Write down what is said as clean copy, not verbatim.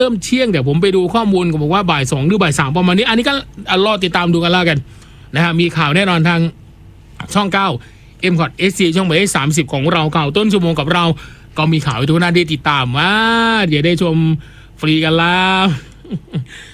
เริ่มเที่ยงเดี๋ยวผมไปดูข้อมูลก็บอกว่าบ่าย 2หรือบ่าย 3ประมาณนี้อันนี้ก็รอติดตามดูกันแล้วกันนะฮะมีข่าวแน่นอนทางช่อง 9 M.Cot SC ช่องหมายเลข30ของเราข่าวต้นชั่วโมงกับเราก็มีข่าวให้ทุกท่านได้ติดตามว่าเดี๋ยวได้ชมฟรีกันแล้ว